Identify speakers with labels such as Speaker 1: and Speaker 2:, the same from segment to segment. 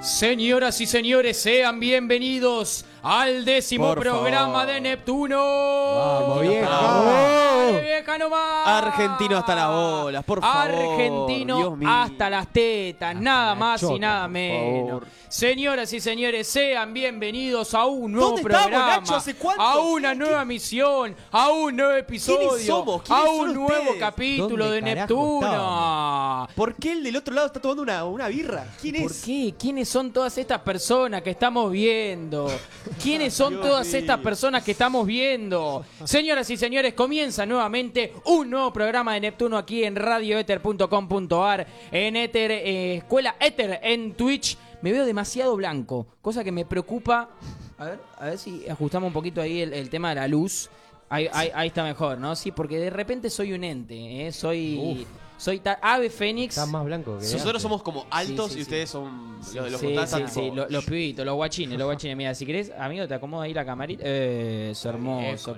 Speaker 1: Señoras y señores, sean bienvenidos al 10º programa de Neptuno.
Speaker 2: ¡Vamos, vieja!
Speaker 1: ¡Dale, vieja nomás!
Speaker 2: Argentino hasta las bolas, por favor.
Speaker 1: Argentino
Speaker 2: Dios mío.
Speaker 1: hasta las tetas, nada más
Speaker 2: chota,
Speaker 1: y nada
Speaker 2: por
Speaker 1: menos.
Speaker 2: favor.
Speaker 1: Señoras y señores, sean bienvenidos a un nuevo
Speaker 2: ¿Dónde estamos,
Speaker 1: programa,
Speaker 2: Nacho? ¿Hace cuánto?
Speaker 1: a una nueva misión, a un nuevo episodio,
Speaker 2: ¿Quiénes somos? ¿Quiénes
Speaker 1: a
Speaker 2: son
Speaker 1: un nuevo
Speaker 2: ustedes?
Speaker 1: capítulo de
Speaker 3: ¿Dónde carajo
Speaker 1: Neptuno.
Speaker 2: ¿Por qué el del otro lado está tomando una birra? ¿Quién
Speaker 1: ¿Por
Speaker 2: es?
Speaker 1: qué? ¿Quiénes son todas estas personas que estamos viendo? ¿Quiénes son
Speaker 2: Dios
Speaker 1: todas
Speaker 2: mío.
Speaker 1: estas personas que estamos viendo? Señoras y señores, comienza nuevamente un nuevo programa de Neptuno aquí en radioether.com.ar, en Ether, Escuela Ether, en Twitch. Me veo demasiado blanco, cosa que me preocupa. A ver si ajustamos un poquito ahí el tema de la luz. Ahí está mejor, ¿no? Sí, porque de repente soy un ente, ¿eh? Soy ave fénix.
Speaker 3: Está más blanco que
Speaker 2: Nosotros
Speaker 3: antes.
Speaker 2: somos como altos
Speaker 1: Sí, sí,
Speaker 2: y ustedes son los
Speaker 1: Sí,
Speaker 2: botas
Speaker 1: sí, los pibitos, los guachines. Mira, si querés, amigo, te acomodo ahí la camarita. Es hermoso.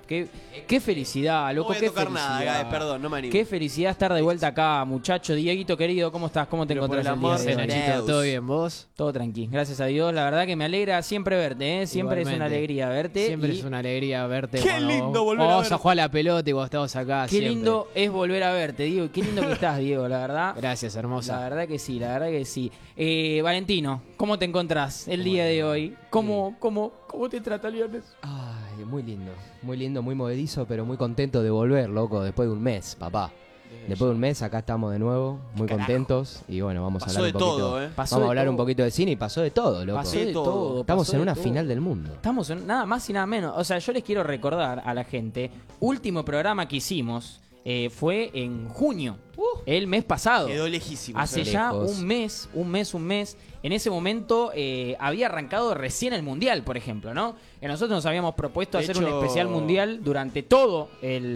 Speaker 1: Qué felicidad,
Speaker 2: No
Speaker 1: loco.
Speaker 2: voy a
Speaker 1: Qué
Speaker 2: tocar
Speaker 1: felicidad.
Speaker 2: nada, Gabe, perdón, no me animo.
Speaker 1: Qué felicidad estar de vuelta acá, muchacho. Dieguito querido, ¿cómo estás? ¿Cómo te
Speaker 2: Pero por
Speaker 1: encontrás
Speaker 2: el
Speaker 1: el
Speaker 2: amor
Speaker 1: día de
Speaker 2: de
Speaker 1: hoy?
Speaker 2: Dios.
Speaker 3: ¿todo bien vos?
Speaker 1: Todo tranqui, gracias a Dios. La verdad que me alegra siempre verte, ¿eh? Siempre es una
Speaker 3: Igualmente.
Speaker 1: alegría verte.
Speaker 3: Siempre
Speaker 1: y
Speaker 3: es una alegría verte.
Speaker 2: Qué
Speaker 3: cuando
Speaker 2: lindo volver a
Speaker 3: vamos
Speaker 2: verte.
Speaker 3: a jugar la pelota y vos estamos acá.
Speaker 1: Qué
Speaker 3: siempre.
Speaker 1: lindo es volver a verte, Diego. Qué lindo que estás, Diego, la verdad.
Speaker 3: Gracias, hermosa.
Speaker 1: La verdad que sí, la verdad que sí. Valentino, ¿cómo te encontrás el día de hoy? ¿Cómo te trata el viernes?
Speaker 4: Ay, muy lindo, muy movedizo, pero muy contento de volver, loco, después de un mes, papá. Después de un mes acá estamos de nuevo, muy
Speaker 2: Carajo.
Speaker 4: contentos y bueno, vamos a
Speaker 2: Pasó
Speaker 4: hablar
Speaker 2: de
Speaker 4: un poquito.
Speaker 2: todo, ¿eh?
Speaker 1: Pasó
Speaker 4: Vamos
Speaker 1: de
Speaker 4: a hablar
Speaker 1: todo.
Speaker 4: un poquito de cine y pasó de todo, loco.
Speaker 1: Pasó de
Speaker 2: todo.
Speaker 1: todo.
Speaker 4: Estamos
Speaker 1: pasó
Speaker 4: en
Speaker 1: de
Speaker 4: una
Speaker 1: todo.
Speaker 4: final del mundo.
Speaker 1: Estamos en nada más y nada menos. O sea, yo les quiero recordar a la gente, último programa que hicimos fue en junio, el mes pasado.
Speaker 2: Quedó lejísimo.
Speaker 1: Hace
Speaker 2: ¿sabes?
Speaker 1: ya
Speaker 4: lejos.
Speaker 1: un mes. En ese momento había arrancado recién el Mundial, por ejemplo, ¿no? Nosotros nos habíamos propuesto
Speaker 2: De
Speaker 1: hacer un
Speaker 2: hecho-
Speaker 1: especial Mundial durante todo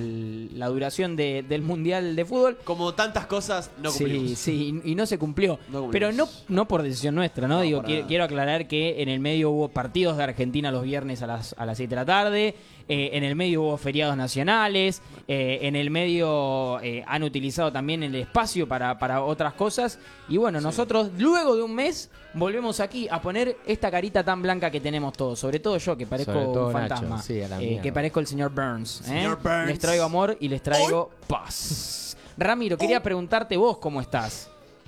Speaker 1: la duración del Mundial de fútbol.
Speaker 2: Como tantas cosas, no cumplimos.
Speaker 1: Sí, y no se cumplió.
Speaker 2: No cumplimos.
Speaker 1: Pero no por decisión nuestra, ¿no?
Speaker 2: No,
Speaker 1: Digo,
Speaker 2: para nada.
Speaker 1: quiero aclarar que en el medio hubo partidos de Argentina los viernes a las 7 de la tarde. En el medio hubo feriados nacionales. En el medio han utilizado también el espacio para otras cosas. Y bueno, nosotros luego de un mes volvemos aquí a poner esta carita tan blanca que tenemos todos. Sobre todo yo, que parezco
Speaker 4: Sobre todo
Speaker 1: un
Speaker 4: Nacho,
Speaker 1: fantasma.
Speaker 4: sí, a la mierda.
Speaker 1: Que parezco el señor Burns.
Speaker 2: Señor Burns.
Speaker 1: Les traigo amor y les traigo paz. Ramiro, quería preguntarte vos cómo estás.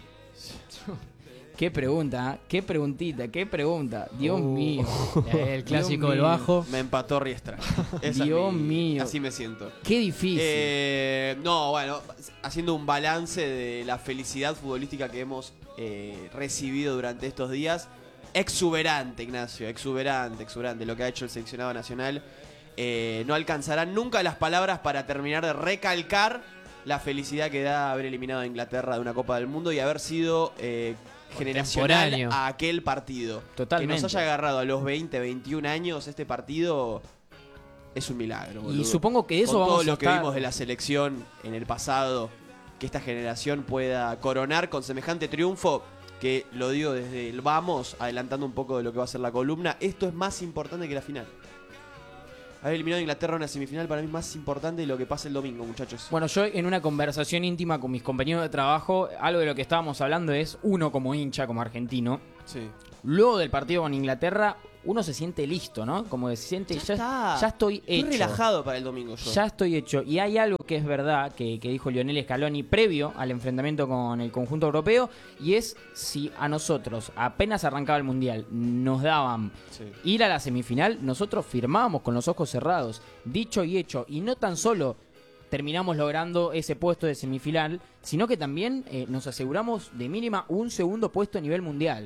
Speaker 1: Qué pregunta, qué preguntita, qué pregunta. Dios mío.
Speaker 3: El clásico
Speaker 1: Dios
Speaker 3: del
Speaker 1: mío.
Speaker 3: bajo.
Speaker 2: Me empató Riestra. Esa es
Speaker 1: Dios mío.
Speaker 2: Así me siento.
Speaker 1: Qué difícil.
Speaker 2: No, bueno, haciendo un balance de la felicidad futbolística que hemos recibido durante estos días. Exuberante, Ignacio, exuberante lo que ha hecho el seleccionado nacional. No alcanzarán nunca las palabras para terminar de recalcar la felicidad que da haber eliminado a Inglaterra de una Copa del Mundo y haber sido generacional
Speaker 3: Contemporáneo.
Speaker 2: a aquel partido.
Speaker 1: Totalmente.
Speaker 2: Que nos haya agarrado a los 20, 21 años este partido es un milagro.
Speaker 1: Y
Speaker 2: boludo.
Speaker 1: supongo que de eso
Speaker 2: Con
Speaker 1: vamos
Speaker 2: todo
Speaker 1: a
Speaker 2: lo que
Speaker 1: estar-
Speaker 2: vimos de la selección en el pasado, que esta generación pueda coronar con semejante triunfo, que lo digo desde el vamos, adelantando un poco de lo que va a ser la columna, esto es más importante que la final. Haber eliminado a Inglaterra en una semifinal para mí es más importante de lo que pasa el domingo, muchachos.
Speaker 1: Bueno, yo en una conversación íntima con mis compañeros de trabajo, algo de lo que estábamos hablando es, uno como hincha, como argentino,
Speaker 2: Sí.
Speaker 1: luego del partido con Inglaterra, uno se siente listo, ¿no? Como que se siente, ya estoy hecho.
Speaker 2: Estoy relajado para el domingo yo.
Speaker 1: Ya estoy hecho. Y hay algo que es verdad que dijo Lionel Scaloni previo al enfrentamiento con el conjunto europeo, y es si a nosotros, apenas arrancaba el Mundial, nos daban
Speaker 2: Sí.
Speaker 1: ir a la semifinal, nosotros firmábamos con los ojos cerrados. Dicho y hecho. Y no tan solo terminamos logrando ese puesto de semifinal, sino que también nos aseguramos de mínima un segundo puesto a nivel mundial.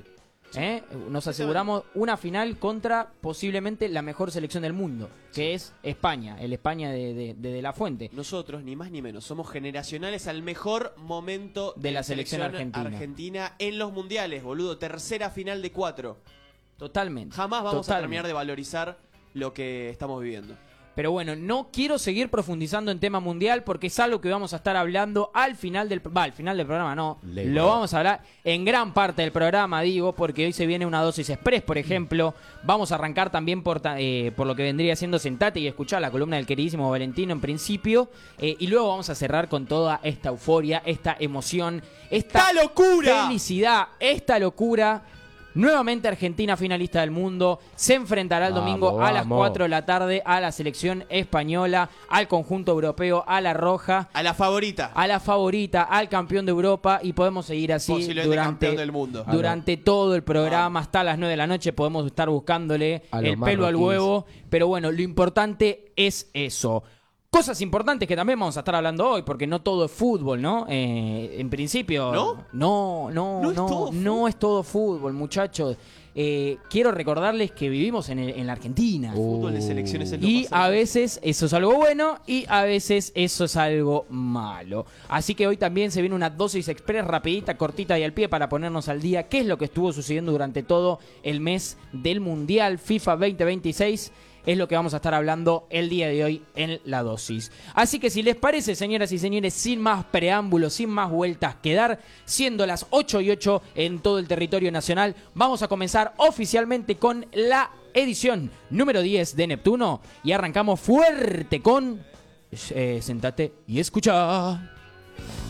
Speaker 1: Nos aseguramos una final contra posiblemente la mejor selección del mundo, que es España, el España de La Fuente.
Speaker 2: Nosotros, ni más ni menos, somos generacionales al mejor momento
Speaker 1: De la selección
Speaker 2: argentina en los mundiales, boludo. Tercera final de 4.
Speaker 1: Totalmente.
Speaker 2: Jamás vamos a
Speaker 1: Totalmente.
Speaker 2: terminar de valorizar lo que estamos viviendo.
Speaker 1: Pero bueno, no quiero seguir profundizando en tema mundial porque es algo que vamos a estar hablando al final del programa, no. Lo vamos a hablar en gran parte del programa, digo, porque hoy se viene una dosis express, por ejemplo. Vamos a arrancar también por lo que vendría siendo Sentate y escuchar la columna del queridísimo Valentino en principio. Y luego vamos a cerrar con toda esta euforia, esta emoción, esta
Speaker 2: locura!
Speaker 1: felicidad, esta locura Nuevamente Argentina finalista del mundo. Se enfrentará el domingo a las
Speaker 4: Vamos.
Speaker 1: 4 de la tarde a la selección española, al conjunto europeo, a la roja,
Speaker 2: A la favorita.
Speaker 1: a la favorita, al campeón de Europa, y podemos seguir así
Speaker 2: Posiblemente campeón del mundo.
Speaker 1: durante todo el programa, hasta las 9 de la noche podemos estar buscándole
Speaker 4: A los
Speaker 1: el pelo al
Speaker 4: marroquíes.
Speaker 1: huevo, pero bueno, lo importante es eso. Cosas importantes que también vamos a estar hablando hoy, porque no todo es fútbol, ¿no? En principio...
Speaker 2: ¿No?
Speaker 1: No
Speaker 2: es todo
Speaker 1: no es todo fútbol, muchachos. Quiero recordarles que vivimos en la Argentina.
Speaker 2: Fútbol de selecciones es lo
Speaker 1: Y
Speaker 2: más
Speaker 1: a veces eso es algo bueno y a veces eso es algo malo. Así que hoy también se viene una dosis express rapidita, cortita y al pie para ponernos al día. ¿Qué es lo que estuvo sucediendo durante todo el mes del Mundial FIFA 2026? Es lo que vamos a estar hablando el día de hoy en la dosis. Así que si les parece, señoras y señores, sin más preámbulos, sin más vueltas que dar, siendo las 8:08 en todo el territorio nacional, vamos a comenzar oficialmente con la edición número 10 de Neptuno y arrancamos fuerte con... sentate y escucha.